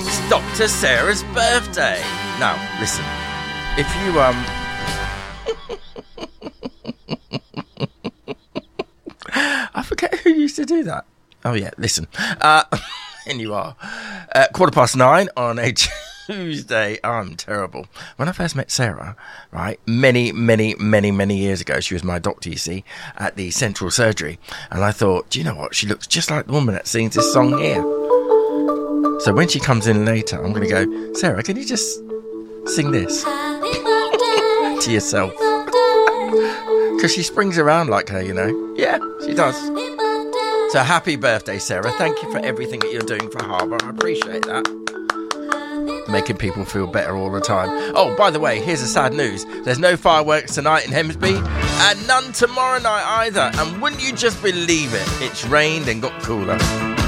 It's Dr. Sarah's birthday. Now, listen. If you, I forget who used to do that. Oh, yeah, listen. And you are. 9:15 on a Tuesday. I'm terrible. When I first met Sarah, right, many years ago, she was my doctor, you see, at the Central Surgery. And I thought, do you know what? She looks just like the woman that sings this song here. So when she comes in later, I'm going to go, Sarah, can you just sing this to yourself? Because she springs around like her, you know. Yeah, she does. So happy birthday, Sarah. Thank you for everything that you're doing for Harbour. I appreciate that. Making people feel better all the time. Oh, by the way, here's the sad news. There's no fireworks tonight in Hemsby and none tomorrow night either. And wouldn't you just believe it? It's rained and got cooler.